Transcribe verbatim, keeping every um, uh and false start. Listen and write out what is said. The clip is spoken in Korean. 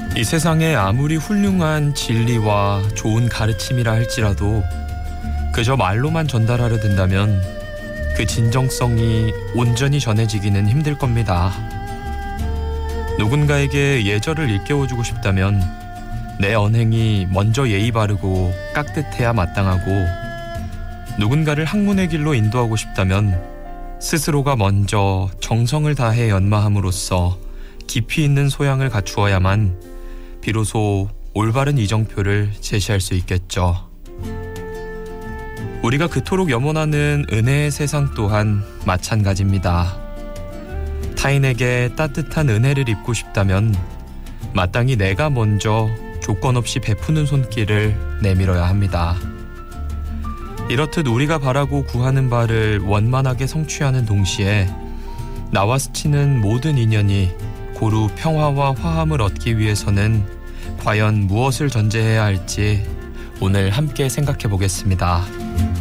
이 세상에 아무리 훌륭한 진리와 좋은 가르침이라 할지라도 그저 말로만 전달하려 든다면 그 진정성이 온전히 전해지기는 힘들 겁니다. 누군가에게 예절을 일깨워주고 싶다면 내 언행이 먼저 예의 바르고 깍듯해야 마땅하고, 누군가를 학문의 길로 인도하고 싶다면 스스로가 먼저 정성을 다해 연마함으로써 깊이 있는 소양을 갖추어야만 비로소 올바른 이정표를 제시할 수 있겠죠. 우리가 그토록 염원하는 은혜의 세상 또한 마찬가지입니다. 타인에게 따뜻한 은혜를 입고 싶다면 마땅히 내가 먼저 조건 없이 베푸는 손길을 내밀어야 합니다. 이렇듯 우리가 바라고 구하는 바를 원만하게 성취하는 동시에 나와 스치는 모든 인연이 고루 평화와 화함을 얻기 위해서는 과연 무엇을 전제해야 할지 오늘 함께 생각해 보겠습니다.